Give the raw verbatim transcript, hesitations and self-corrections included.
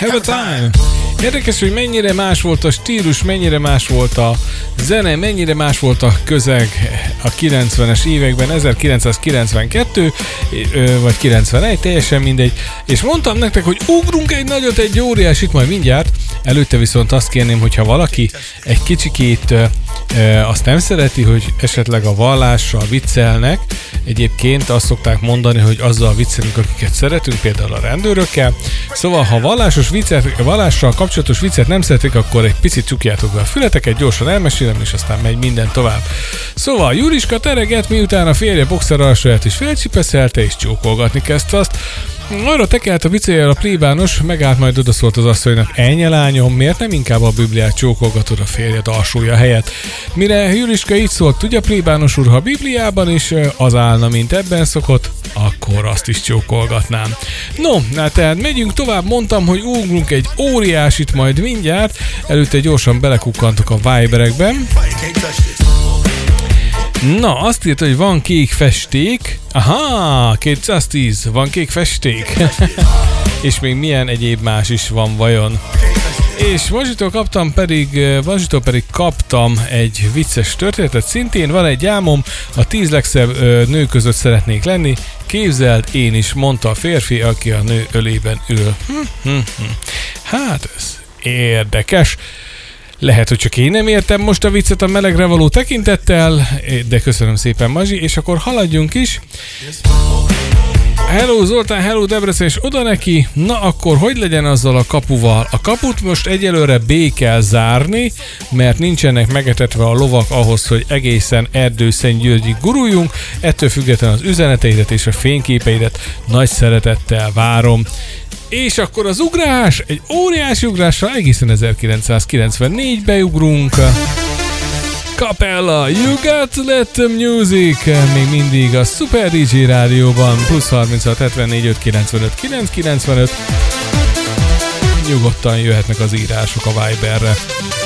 Have a time. Érdekes, hogy mennyire más volt a stílus, mennyire más volt a zene, mennyire más volt a közeg a kilencvenes években, ezerkilencszázkilencvenkettő vagy kilencvenegy, teljesen mindegy. És mondtam nektek, hogy ugrunk egy nagyot, egy óriásit majd mindjárt. Előtte viszont azt kérném, hogyha valaki egy kicsikét e, azt nem szereti, hogy esetleg a vallással viccelnek. Egyébként azt szokták mondani, hogy azzal viccelünk, akiket szeretünk, például a rendőrökkel. Szóval, ha vallásos viccet, vallással kapcsolatos viccet nem szeretik, akkor egy picit csukjátok be a fületeket, gyorsan elmesélem, és aztán megy minden tovább. Szóval Juliska tereget, miután a férje boxer alsóját is felcsipeszelte, és csókolgatni kezdte azt. Arra tekelt a vicceljel a plébános, megállt, majd odaszólt az asszonynak: ennyi lányom, miért nem inkább a Bibliát csókolgatod a férjed alsója helyett? Mire Juliska így szólt: tudja, plébános úr, ha a Bibliában is az állna, mint ebben szokott, akkor azt is csókolgatnám. No, hát tehát megyünk tovább, mondtam, hogy ugrunk egy óriásit majd mindjárt, előtte gyorsan belekukkantok a Viberekben. Na, azt írta, hogy van kék festék. Aha, kétszáztíz, van kék festék. És még milyen egyéb más is van vajon. És Mazsitól kaptam pedig, Mazsitól pedig kaptam egy vicces történetet. Szintén van egy álmom, a tíz legszebb nő között szeretnék lenni. Képzeld, én is, mondta a férfi, aki a nő ölében ül. Hm, hm, hm. Hát ez érdekes. Lehet, hogy csak én nem értem most a viccet a melegre való tekintettel, de köszönöm szépen, Mazsi, és akkor haladjunk is. Hello Zoltán, hello Debrecen, és oda neki. Na akkor hogy legyen azzal a kapuval? A kaput most egyelőre B kell zárni, mert nincsenek megetetve a lovak ahhoz, hogy egészen Erdőszentgyörgyig guruljunk. Ettől függetlenül az üzeneteidet és a fényképeidet nagy szeretettel várom. És akkor az ugrás, egy óriási ugrással egészen ezerkilencszázkilencvennégybe ugrunk. Capella, You Got to Let the Music, még mindig a Super dé dzsé rádióban, plusz harminchat hetvennégy öt kilencvenöt kilenc kilencvenöt. Nyugodtan jöhetnek az írások a Viberre.